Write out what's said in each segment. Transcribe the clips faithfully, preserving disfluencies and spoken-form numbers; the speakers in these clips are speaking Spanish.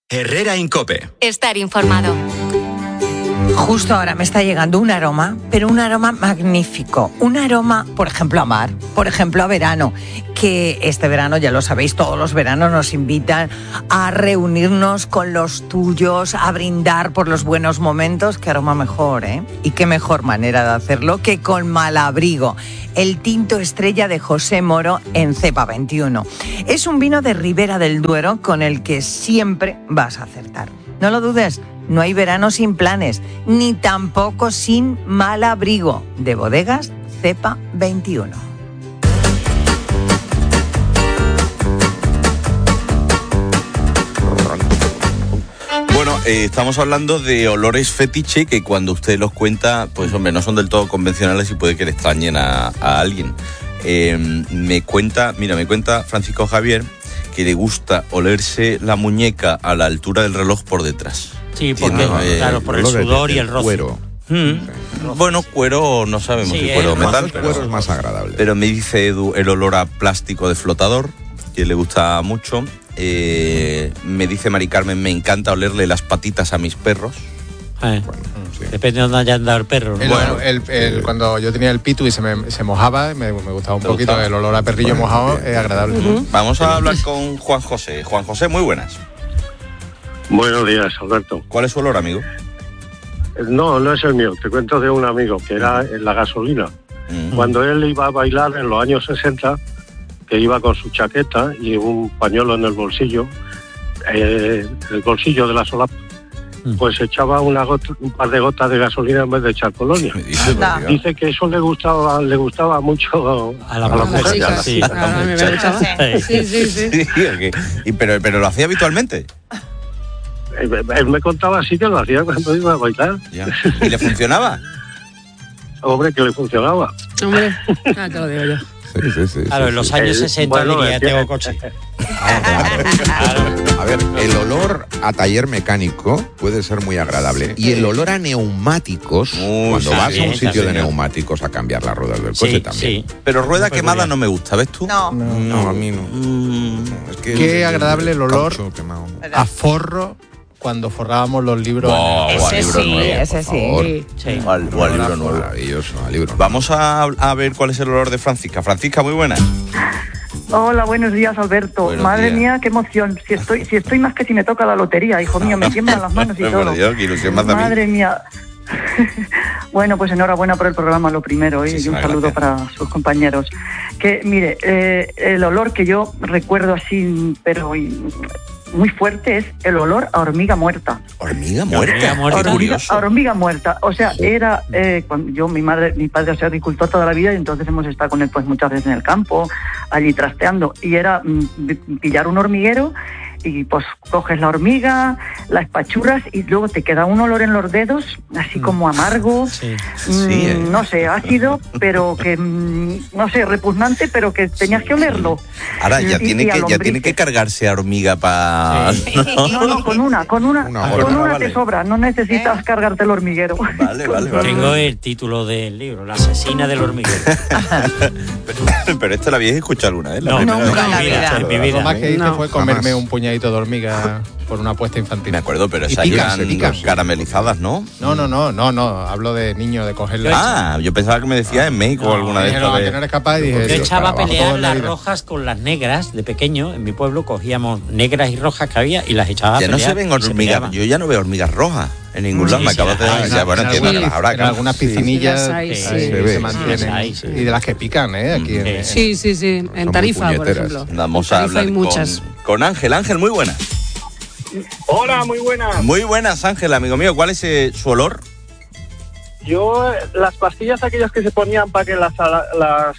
Herrera Incope. Estar informado. Justo ahora me está llegando un aroma, pero un aroma magnífico. Un aroma, por ejemplo, a mar, por ejemplo, a verano. Que este verano, ya lo sabéis, todos los veranos nos invitan a reunirnos con los tuyos, a brindar por los buenos momentos. Qué aroma mejor, ¿eh? Y qué mejor manera de hacerlo que con Malabrigo, el tinto estrella de José Moro en cepa veintiuno. Es un vino de Ribera del Duero con el que siempre vas a acertar. No lo dudes. No hay verano sin planes, ni tampoco sin Malabrigo, de Bodegas cepa veintiuno. Bueno, eh, estamos hablando de olores fetiche que cuando usted los cuenta, pues hombre, no son del todo convencionales y puede que le extrañen a, a alguien. Eh, me cuenta, mira, me cuenta Francisco Javier que le gusta olerse la muñeca a la altura del reloj por detrás. Sí, porque, no, eh, claro, por el sudor y el roce. Cuero. Hmm. Sí. Bueno, cuero no sabemos sí, si cuero o metal. El cuero es más agradable. Pero me dice Edu el olor a plástico de flotador, que le gusta mucho. Eh, me dice Mari Carmen, me encanta olerle las patitas a mis perros. Eh. Bueno, sí. Depende de dónde haya andado el perro, ¿no? El, Bueno, el, el, cuando yo tenía el pitu y se me se mojaba, me, me gustaba un poquito. gustaba? El olor a perrillo Bueno, mojado bien. es agradable. Uh-huh. Vamos a hablar con Juan José. Juan José, muy buenas. Buenos días, Alberto. ¿Cuál es su olor, amigo? No, no es el mío, te cuento de un amigo que era en la gasolina. Mm. Cuando él iba a bailar en los años sesenta, que iba con su chaqueta y un pañuelo en el bolsillo, eh, el bolsillo de la solapa, Mm. pues echaba una gota, un par de gotas de gasolina en vez de echar colonia. Me dice, Anda. por Dios. Dice que eso le gustaba, le gustaba mucho A la a la mujer, mujer. sí, y a la- sí. a la Ah, me muchacha. gusta. Sí, sí, sí. Sí, ok. y, pero, pero lo hacía habitualmente. Él, él me contaba así que lo hacía cuando iba a bailar. Ya. ¿Y le funcionaba? Hombre, que le funcionaba. Hombre, ah, te lo digo yo. Sí, sí, sí. Claro, sí, en los sí. años Eh, sesenta bueno, diría, es que- tengo coche. A ver, el olor a taller mecánico puede ser muy agradable. Y el olor a neumáticos, Uy, cuando sí, vas a sí, un sitio de también. neumáticos a cambiar las ruedas del coche Sí, también. sí. Pero rueda Muy quemada peculiar. no me gusta, ¿ves tú? No, No, a mí no. Mm. No, es que Qué el- agradable el olor. caucho quemado. A forro cuando forrábamos los libros. Wow. en el- o al ese libro sí, nuevo, ese por sí. favor. Sí. O al, o al libro nuevo. Maravilloso, al libro. Vamos a, a ver cuál es el olor de Francisca. Francisca, muy buena. Hola, buenos días, Alberto. Buenos Madre días. mía, qué emoción. Si estoy, si estoy más que si me toca la lotería, hijo mío, me tiemblan las manos y Por todo. Dios, qué ilusión más da a mí. Madre mía. Bueno, pues enhorabuena por el programa, lo primero, ¿eh? y un Muchísimas saludo gracias. para sus compañeros. Que, mire, eh, el olor que yo recuerdo así, pero y- muy fuerte, es el olor a hormiga muerta. Hormiga muerta. muerta. Hormiga muerta. Qué Hormiga, curioso. hormiga muerta. O sea, era eh, cuando yo, mi madre, mi padre ha sido agricultor toda la vida y entonces hemos estado con él pues muchas veces en el campo, allí trasteando. Y era mm, pillar un hormiguero y pues coges la hormiga, la espachurras y luego te queda un olor en los dedos, así como amargo, Sí. mm, Sí, eh. no sé, ácido, pero que, mm, no sé, repugnante, pero que tenías que olerlo. Ahora ya Y- tiene y que a ya tiene lombrices. que cargarse a hormiga para. Sí. No, no, con una, con una, Una con hora. una Ah, vale. te sobra, no necesitas cargarte el hormiguero. Vale, vale, vale. Tengo el título del libro, La asesina del hormiguero. pero, pero esto la habéis escuchado alguna vez. La No, primera nunca vez. en la vida. en mi Lo vida. más que hice No. fue comerme Jamás. un puñadito de hormiga por una apuesta infantil. Me acuerdo, pero Y esas pican, iban se pican. caramelizadas, ¿no? No, no, no, no, no. Hablo de niño, de cogerla. Ah, yo pensaba que me decías en México No, o alguna de Dije, no, estas. que de- no eres capaz y dije... Yo Eso, echaba a trabajo pelear toda la las vida. rojas con las negras de pequeño. En mi pueblo cogíamos negras y rojas que había y las echaba a Ya no pelear. se ven y se hormigas. peleaban. Yo ya no veo hormigas rojas en ningún Sí, lado. Me sí, acabas de las hay, decir. en Ya, bueno, en entiendo que algunas- las habrá. en claro. algunas Sí, piscinillas las hay, sí. eh, Se se, ve. mantienen. Las hay, sí. Y de las que pican, ¿eh? Aquí en- en- Sí, sí, sí. En muy Tarifa, por puñeteras. ejemplo. Vamos En a Tarifa hablar hay muchas. con, con Ángel. Ángel, muy buena. Hola, muy buenas. Muy buenas, Ángel, amigo mío. ¿Cuál es eh, su olor? Yo, eh, las pastillas aquellas que se ponían para que las las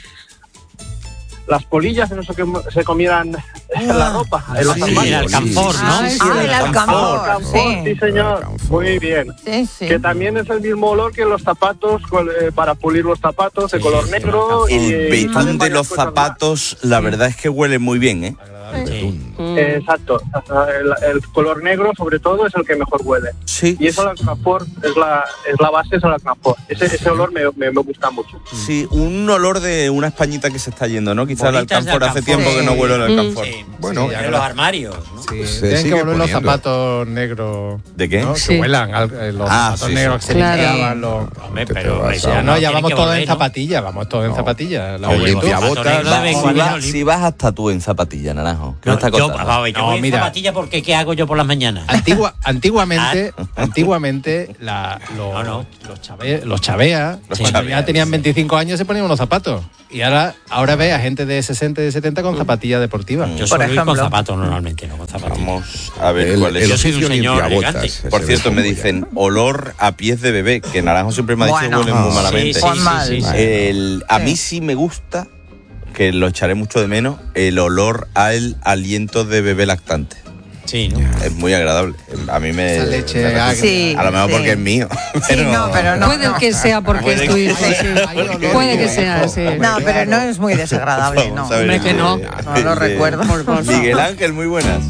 las polillas no sé qué se comieran la ropa en los Sí, armarios. el alcanfor, ¿no? Ah, sí. Ah, el alcanfor, Alcanfor, sí. sí, señor. Alcanfor. Muy bien. Sí, sí. Que también es el mismo olor que los zapatos col- eh, para pulir los zapatos de Sí, color sí, negro. el y El betún salen de varias los cosas zapatos, la verdad es que huele muy bien, ¿eh? Agradable. betún. Mm. Eh, exacto. El, el color negro, sobre todo, es el que mejor huele. Sí. Y eso, la Confort, es la, es la base, es la Confort. Ese, ese olor me, me, me gusta mucho. Sí, un olor de una españita que se está yendo, ¿no? Quizás el Bolitas de alcanfor hace alcanfor. tiempo que no huelo el Sí. alcanfor. Sí, Bueno, sí, ya de no los la- armarios, ¿no? Sí, Se tienen sigue que volver los poniendo. zapatos negros. ¿De qué? ¿no? Sí. Que huelan al- eh, los Ah, zapatos sí, negros sí. que se Claro. limpiaban los... Hombre, Te pero vas eso a- Ya no, ya tiene vamos que todos en volver, ¿no? zapatillas, vamos todos en No. zapatillas. La Con juventud. limpiabotas. Zapato negro de vez en Si cuando vas, limpio. si vas hasta tú en zapatilla, Naranjo. ¿Qué me No, estás yo, contando? vamos, yo No, voy en mira. zapatilla porque ¿qué hago yo por las mañanas? Antigua, antiguamente, antiguamente la, los, No, no. los, chabe- los chaveas, Los cuando chaveas, ya tenían sí. veinticinco años se ponían unos zapatos. Y ahora, ahora ve a gente de sesenta y de setenta con zapatillas deportivas. Yo Por suelo ir con ejemplo. zapatos normalmente, no con zapatillas. Vamos a ver El, cuál es. el Yo soy un oficio señor limpiabotas. elegante. ese Por de cierto, me fondo ya. dicen olor a pies de bebé, que Naranjo siempre me ha dicho Bueno. que huele muy Ah, malamente. Sí, sí, Pon sí, mal. sí, sí. El, a Sí. mí sí me gusta, que lo echaré mucho de menos, el olor al aliento de bebé lactante. Sí, ¿no? Es muy agradable. A mí me... Esa leche me- agria. Sí. A lo mejor sí. porque es mío. Sí, no, pero no. Puede no. que sea porque Puede es tu que- hijo, sí. Hay olor Puede que de sea, hijo. sí. No, pero no es muy desagradable, no. Vamos a ver Hombre, el que de- no. No lo el de- recuerdo. Por favor. Miguel Ángel, muy buenas.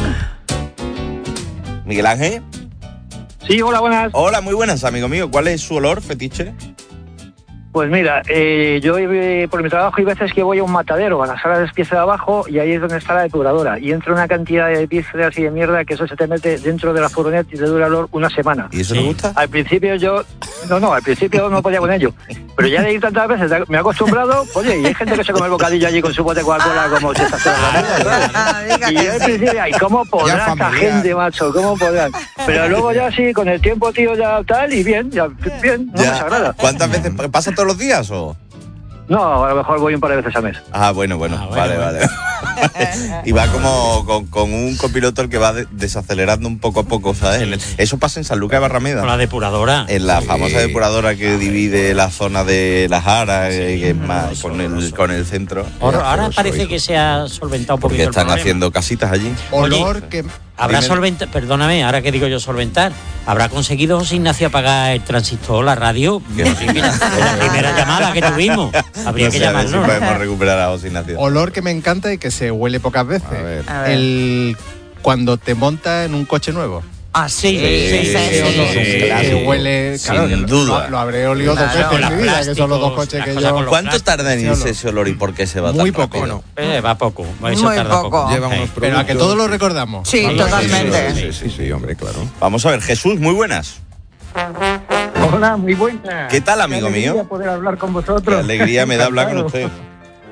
Miguel Ángel. Sí, hola, buenas. Hola, muy buenas, amigo mío. ¿Cuál es su olor fetiche? Pues mira, eh, yo eh, por mi trabajo hay veces que voy a un matadero, a la sala de despiece de abajo, y ahí es donde está la depuradora. Y entra una cantidad de vísceras y de mierda que eso se te mete dentro de la furgoneta y te dura olor una semana. ¿Y eso Sí. le gusta? Al principio yo, no, no, al principio no podía con ello. Pero ya de ir tantas veces me he acostumbrado, oye, y hay gente que se come el bocadillo allí con su bote de Coca-Cola como si estás Ah, diga Y que yo al sí. principio, ay, ¿cómo podrá Ya esta familiar. gente, macho? ¿Cómo podrán? Pero luego ya sí, con el tiempo, tío, ya tal, y bien, ya bien, no me Ya. desagrada. ¿Cuántas veces pasa todos los días o? No, a lo mejor voy un par de veces al mes. Ah, bueno, bueno, Ah, bueno, vale, bueno. vale. Y va como con, con un copiloto el que va de- desacelerando un poco a poco, ¿sabes? En el- eso pasa en San Lucas de Barrameda. Con la depuradora. En la Sí. famosa depuradora que divide la zona de las Aras, eh, que es más con el, con el centro. Ahora, ahora Pero parece soy- que se ha solventado un Porque poquito el están problema. haciendo casitas allí. Olor Oye, que... Habrá Dime. solventar, perdóname, ahora que digo yo solventar, ¿habrá conseguido José Ignacio apagar el transistor, la radio? ¿Qué? La primera, la primera llamada que tuvimos. Habría No que sé, a ver si llamarlo. ¿no? podemos recuperar a José Ignacio. Olor que me encanta y que se huele pocas veces. A ver. A ver. El cuando te montas en un coche nuevo. Ah, sí, Sí, sí, sí, sí, sí, olor sí, sí. que huele, Sin claro, que lo- duda. Lo, lo habré olido Claro. dos veces Con en mi vida, que son los dos plásticos, coches las que cosas con yo... los ¿Cuánto plásticos, tarda en sí, irse olor. ese olor y por qué se va Muy tan poco. rápido? Eh, va poco, eso Muy tarda poco. poco. Lleva Sí. unos Pero a que productos- todos lo recordamos. Sí, Sí, totalmente. Sí, sí, sí, hombre, claro. Vamos a ver, Jesús, muy buenas. Hola, muy buena. ¿Qué tal, amigo Qué alegría mío? poder hablar con Qué vosotros. alegría me da hablar con Encantado. usted.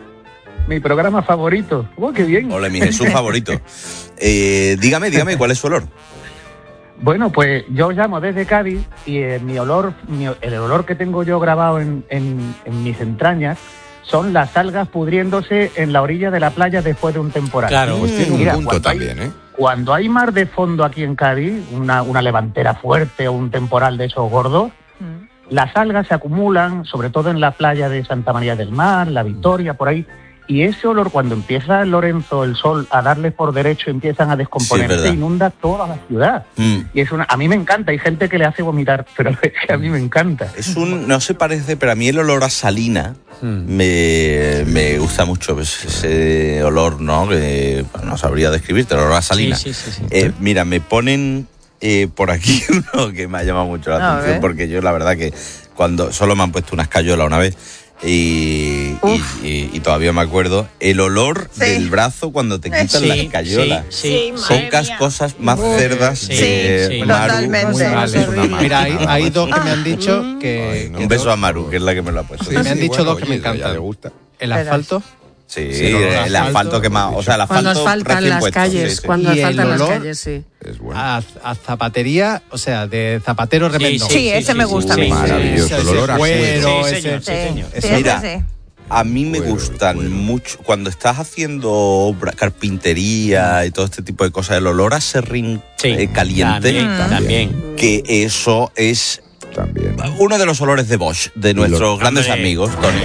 Mi programa favorito. Oh, qué bien. Hola, mi Jesús favorito. Eh, dígame, dígame, ¿cuál es su olor? Bueno, pues yo llamo desde Cádiz y eh, mi olor, mi- el olor que tengo yo grabado en, en- en mis entrañas son las algas pudriéndose en la orilla de la playa después de un temporal. Claro. Pues tiene un Mira, punto cuando hay- también, ¿eh? Cuando hay mar de fondo aquí en Cádiz, una, una levantera fuerte o un temporal de esos gordos, las algas se acumulan, sobre todo en la playa de Santa María del Mar, La Victoria, por ahí, y ese olor, cuando empieza el Lorenzo, el sol, a darle por derecho, empiezan a Sí, descomponerse, verdad. inunda toda la ciudad. Mm. Y es una, a mí me encanta, hay gente que le hace vomitar, pero es que a mí me encanta. Es un, no se parece, pero a mí el olor a salina me, me gusta mucho. Pues ese olor, ¿no? Que bueno, no sabría describirte, el olor a salina. Sí, sí, sí, sí. Eh, mira, me ponen eh, por aquí uno que me ha llamado mucho la A atención, ver. porque yo la verdad que cuando solo me han puesto una escayola una vez y, y, y- y todavía me acuerdo el olor Sí. del brazo cuando te quitan Sí, la escayola. sí, sí. Pocas cosas más cerdas Sí, de sí. Maru. Totalmente. Muy mal, Es es una horrible. Mira, hay, hay dos que me han dicho Ay, que... no. que Un beso dos- a Maru, que es la que me lo ha puesto. Sí, me han dicho bueno, dos que me oye, ya encantan. le gusta. El Verás. asfalto Sí, Sí, el olor a el asfalto, asfalto quemado. O sea, el Cuando asfalto asfaltan recién las puesto. calles, Sí, sí. cuando Y el asfaltan las olor- calles, sí. Es bueno. a, a zapatería, o sea, de zapatero remendón. Sí, ese me gusta a mí. Maravilloso, el olor a cuero, Sí, ese- señor, sí, Sí, señor. sí, sí, Mira, sí. A mí me Cuero, gustan cuero. mucho cuando estás haciendo obra, carpintería y todo este tipo de cosas, el olor a serrín Sí, eh, caliente, También, también. que eso es También. uno de los olores de Bosch, de nuestros lo- grandes Hombre. amigos, Tony.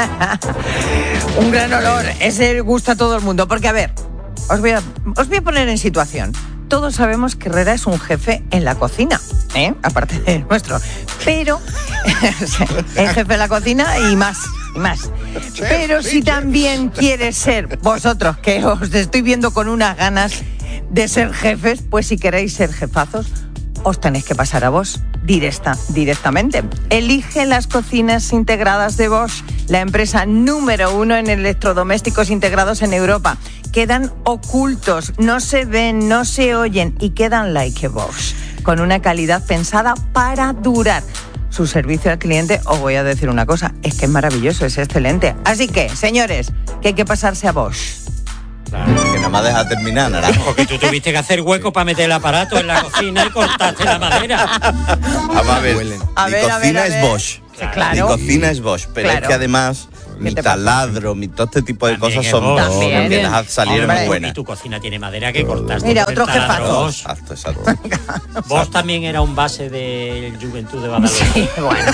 Un gran olor, ese gusta a todo el mundo. Porque, a ver, os voy a, os voy a poner en situación. Todos sabemos que Herrera es un jefe en la cocina, ¿eh? Aparte de nuestro. Pero es jefe en la cocina y más, y más. Pero si también quieres ser vosotros, que os estoy viendo con unas ganas de ser jefes, pues si queréis ser jefazos, os tenéis que pasar a Bosch directa, directamente. Elige las cocinas integradas de Bosch, la empresa número uno en electrodomésticos integrados en Europa. Quedan ocultos, no se ven, no se oyen y quedan like a Bosch, con una calidad pensada para durar. Su servicio al cliente, os voy a decir una cosa, es que es maravilloso, es excelente. Así que, señores, que hay que pasarse a Bosch. Claro, que nada más deja terminar, Naranjo. Porque tú tuviste que hacer hueco para meter el aparato en la cocina y cortaste la madera. Vamos a ver, A mi ver, a cocina ver, a es ver. Bosch. Claro. Mi cocina es Bosch, pero Claro. es que además mi te pasa? taladro, mi todo este tipo de También cosas es son Bosch. Bosch, También. que las salieron Hombre. muy buenas. Y tu cocina tiene madera que cortaste. Mira, con otro el taladro jefazo. Bosch. Exacto, exacto. Vos también era un base de Juventud de Badalona. Sí, bueno.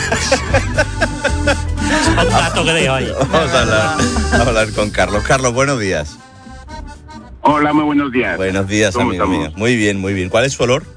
Un dato que dejo ahí. Vamos a hablar, a hablar con Carlos. Carlos, buenos días. Hola, muy buenos días. Buenos días, ¿Cómo amigo estamos? mío. Muy bien, muy bien. ¿Cuál es su olor?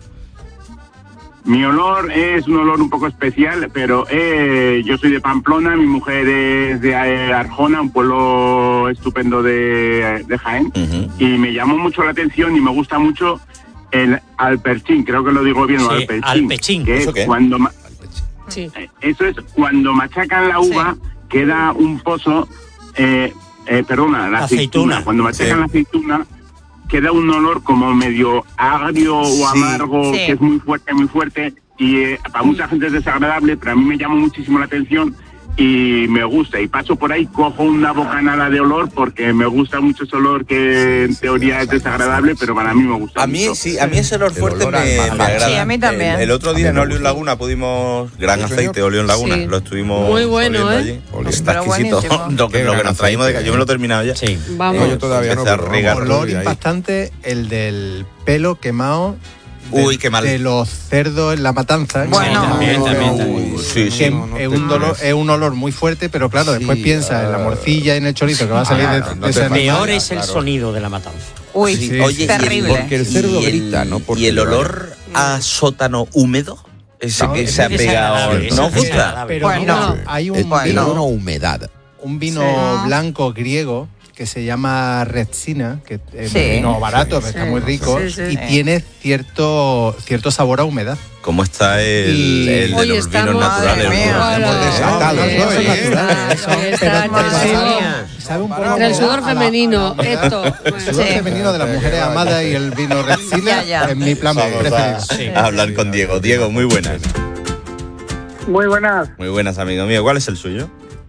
Mi olor es un olor un poco especial, pero eh, yo soy de Pamplona, mi mujer es de eh, Arjona, un pueblo estupendo de, de Jaén, Uh-huh. y me llamó mucho la atención y me gusta mucho el alperchín, creo que lo digo bien, Sí, o alpechín, alpechín. que ¿Eso es qué? cuando ma- Sí. eh, eso es cuando machacan la uva, queda un pozo, eh, eh, perdona, la aceituna. Aceituna. Cuando machacan Sí. la aceituna, queda un olor como medio agrio Sí. o amargo, Sí. que es muy fuerte, muy fuerte, y eh, para mucha gente es desagradable, pero a mí me llama muchísimo la atención y me gusta. Y paso por ahí, cojo una bocanada de olor porque me gusta mucho ese olor que en teoría es desagradable, pero para mí me gusta A mí mucho. sí, a mí ese olor El fuerte olor al me, mar. me agrada. Sí, a mí también. El, el otro día A en mí me Oleón gusta. Laguna pudimos gran Sí, aceite, señor. Oleón Laguna, Sí. lo estuvimos Muy bueno, oliendo ¿eh? allí. Oliendo. Está Pero exquisito. buenísimo. Lo que, Qué lo que gran nos traímos de aceite, acá, yo me lo he terminado ya. Sí. Vamos. No, yo todavía no, Empecé a pero regar. vamos, Olor ahí. impactante el del pelo quemado. de- Uy, qué mal. De los cerdos en la matanza. Bueno. Que- También, también, también. Uy, Sí, sí. que No, no es, te un dolor, creas. es un olor muy fuerte, pero claro, después Sí, piensa en la ah. morcilla y en el chorizo que va a salir de, Ah, de no te ese pases. animal. Peor es el claro. sonido de la matanza. Uy, Sí, Oye, y el- terrible. Porque el cerdo y el- grita, no porque Y el le vaya. olor a sótano húmedo, ese No, que es se ha pegado, desagradable, ¿no es gusta? desagradable. Pero Bueno. no, hay un El, Bueno. el vino, olor a humedad. un vino Sí. blanco griego que se llama Retsina, que es Sí. un vino barato, pero Sí. está muy rico, Sí, sí. y tiene cierto, cierto sabor a humedad. ¿Cómo está el, Y- el de Hoy los estamos- vinos naturales? Madre mía. Hola. Hemos desatado, Hola. ¿no? Hola. ¿Eh? Está- Son- está pero entretenido. sabe- sabe un poco Entre el a sudor la- femenino, a la- esto. El sudor Sí. femenino de las mujeres amadas y el vino Retsina Ya, ya. es mi plan Vamos preferido. a, Sí. a hablar con Diego. Diego, muy buenas. Muy buenas. Muy buenas, amigo mío. ¿Cuál es el suyo?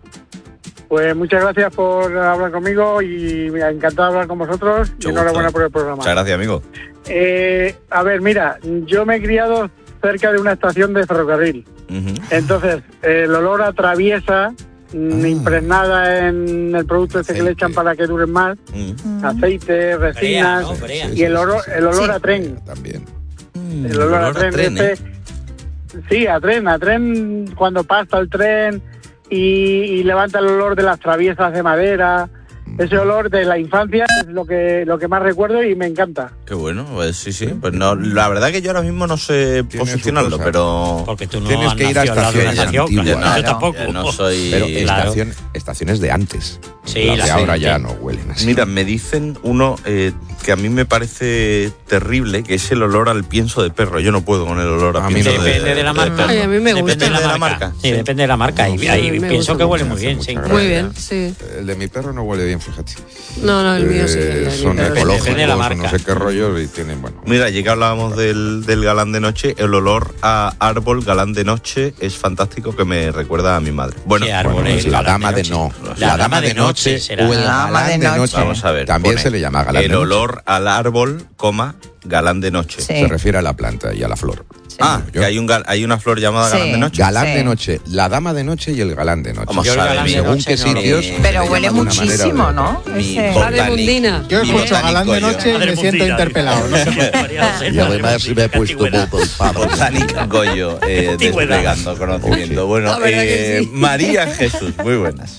Pues muchas gracias por hablar conmigo y mira, encantado de hablar con vosotros. Mucho Y enhorabuena gusto. por el programa. Muchas gracias, amigo. Eh, a ver, mira, yo me he criado cerca de una estación de ferrocarril. Ujú. Entonces, el olor a traviesa, mm, Ah. impregnada en el producto este que le Aceite. echan para que duren más, Mm. aceite, Brea, resinas, ¿no? Brea. y el olor, el olor Sí. a tren. También. El olor, a tren. ¿eh? este- Sí, a tren, a tren cuando pasa el tren y, y levanta el olor de las traviesas de madera. Ese olor de la infancia es lo que lo que más recuerdo y me encanta. Qué bueno, pues sí, sí. Pues no, la verdad que yo ahora mismo no sé Tiene su posicionarlo, cosa. pero Porque tú no Tienes has que ir a nacido al lado de una estaciones estación, antiguas. claro. Yo Claro. tampoco. yo no soy... Pero claro. estación- estaciones de antes. Sí, Las de la ahora gente. ya no huelen así. Mira, me dicen uno eh, que a mí me parece terrible, que es el olor al pienso de perro. Yo no puedo con el olor a, A mí pienso no. de Depende de la marca. perro. Ay, a mí me gusta. Depende de la marca. Sí, depende de la marca. Y Sí, ahí me pienso gusta que huele mucho, muy bien, hace sí. mucha Muy gracia. bien, sí. El de mi perro no huele bien, fíjate. No, no, el mío sí. el de Eh, mi son perro. Depende ecológicos, de la no marca. sé qué rollos y tienen, bueno. Mira, ya que hablábamos del, del galán de noche, el olor a árbol galán de noche es fantástico, que me recuerda a mi madre. Bueno, ¿Qué árbol Bueno, es es el la galán dama de noche? no. La dama de noche será. o el La dama galán de de noche. noche. vamos a ver. También pone se le llama galán el de noche. olor al árbol, coma, galán de noche. Sí. Se refiere a la planta y a la flor. Ah, Yo- que hay, un, gal- hay una flor llamada Sí. galán de noche. Galán Sí. de noche, la dama de noche y el galán de noche. Vamos Yo el a ver, galán de según noche qué no lo- sitios. Eh, Pero se huele llama de una manera o de muchísimo, otra. ¿no? Mi Ese- botánico- Madre Mundina. Yo mi escucho galán de botánico noche y yo. me siento interpelado. ¿no? Y además me he puesto muy palpado. Botánico Goyo, eh, Antigüedad. desplegando conocimiento. Bueno, La verdad eh, que sí. María Jesús, muy buenas.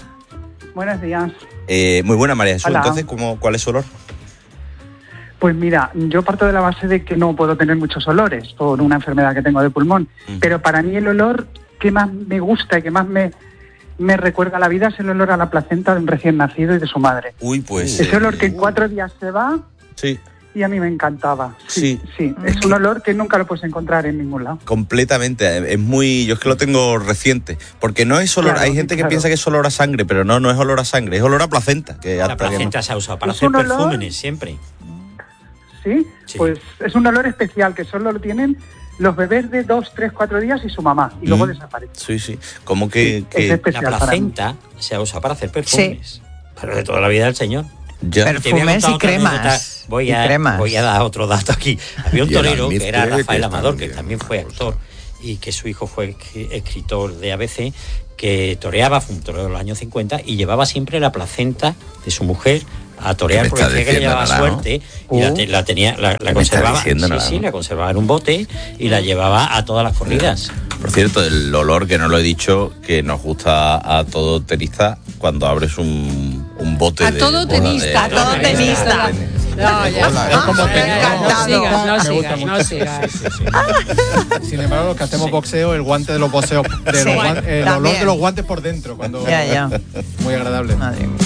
Buenos días. Eh, muy buena, María Jesús. Hola. Entonces, ¿cómo, ¿cuál es su olor? Pues mira, yo parto de la base de que no puedo tener muchos olores por una enfermedad que tengo de pulmón, Mm. pero para mí el olor que más me gusta y que más me, me recuerda a la vida, es el olor a la placenta de un recién nacido y de su madre. Uy, pues... Ese eh, olor que en cuatro días se va Sí, y a mí me encantaba. Sí, sí. sí, es un olor que nunca lo puedes encontrar en ningún lado. completamente. Es muy... Yo es que lo tengo reciente. Porque no es olor... Claro, hay gente que claro. piensa que es olor a sangre, pero no, no es olor a sangre, es olor a placenta. Que La hasta que no- placenta se ha usado para Es hacer un olor- perfúmenes siempre. ¿Sí? Sí. Pues es un olor especial que solo lo tienen los bebés de dos, tres, cuatro días y su mamá, y luego Mm. desaparece. Sí, sí. Como que... Sí, que- es especial La para mí. placenta se ha usado para hacer perfumes. Pero de toda la vida del señor. ya. Pero- Te voy a Perfumes contar y otra cremas. anécdota. Voy Y a, cremas. voy a dar otro dato aquí. Había un Y el torero que era almizcle, Rafael que Amador, que también. también fue actor, y que su hijo fue escri- escritor de A B C, que toreaba, fue un torero de los años cincuenta, y llevaba siempre la placenta de su mujer a torear, ¿Qué me porque estás decía que le diciendo, llevaba Nara, no? suerte, y la, te- la tenía, la, la ¿Qué me conservaba, estás diciendo, sí, Nara, sí, no? la conservaba en un bote y la llevaba a todas las corridas. Por cierto, el olor, que no lo he dicho, que nos gusta a todo tenista cuando abres un, un bote A de... todo bola tenista, de- a todo de- tenista. de- No, ya. Hola, es como Ya, tengo- ya, no Encantado. sigas, no Me gusta sigas, mucho. no sigas. Sin embargo, los que hacemos boxeo, el guante de los boxeos, de Sí, los guan- el olor también. de los guantes por dentro, cuando Ya, ya. muy agradable. Madre mía.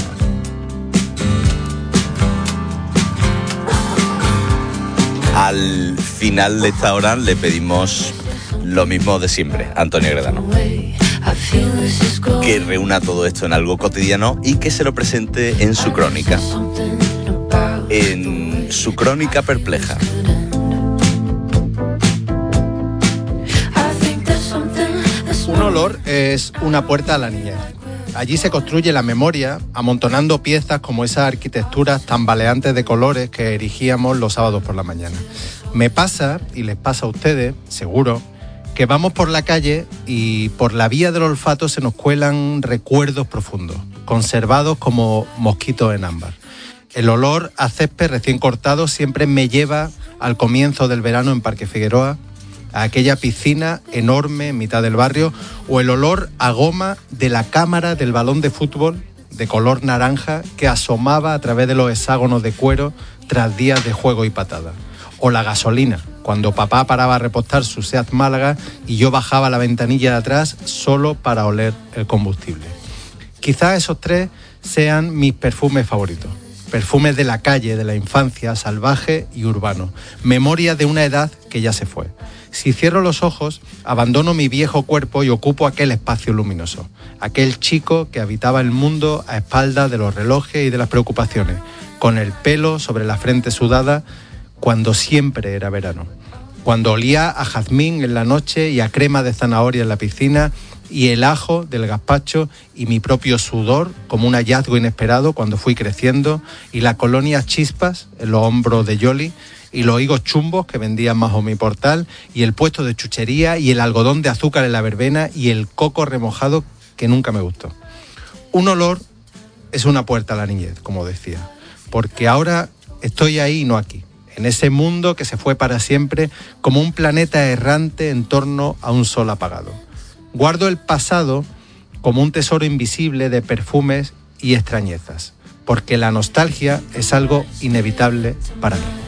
Al final de esta hora le pedimos lo mismo de siempre, Antonio Gredano. Que reúna todo esto en algo cotidiano y que se lo presente en su crónica. En su crónica perpleja. Un olor es una puerta a la niñez. Allí se construye la memoria, amontonando piezas como esas arquitecturas tambaleantes de colores que erigíamos los sábados por la mañana. Me pasa, y les pasa a ustedes, seguro, que vamos por la calle y por la vía del olfato se nos cuelan recuerdos profundos, conservados como mosquitos en ámbar. El olor a césped recién cortado siempre me lleva al comienzo del verano en Parque Figueroa, a aquella piscina enorme en mitad del barrio, o el olor a goma de la cámara del balón de fútbol de color naranja que asomaba a través de los hexágonos de cuero tras días de juego y patada. O la gasolina, cuando papá paraba a repostar su Seat Málaga y yo bajaba la ventanilla de atrás solo para oler el combustible. Quizás esos tres sean mis perfumes favoritos. Perfumes de la calle, de la infancia, salvaje y urbano. Memoria de una edad que ya se fue. Si cierro los ojos, abandono mi viejo cuerpo y ocupo aquel espacio luminoso. Aquel chico que habitaba el mundo a espaldas de los relojes y de las preocupaciones, con el pelo sobre la frente sudada, cuando siempre era verano. Cuando olía a jazmín en la noche y a crema de zanahoria en la piscina, y el ajo del gazpacho y mi propio sudor como un hallazgo inesperado cuando fui creciendo, y la colonia Chispas en los hombros de Yoli, y los higos chumbos que vendían bajo mi portal, y el puesto de chuchería, y el algodón de azúcar en la verbena, y el coco remojado que nunca me gustó. Un olor es una puerta a la niñez, como decía, porque ahora estoy ahí y no aquí, en ese mundo que se fue para siempre como un planeta errante en torno a un sol apagado. Guardo el pasado como un tesoro invisible de perfumes y extrañezas, porque la nostalgia es algo inevitable para mí.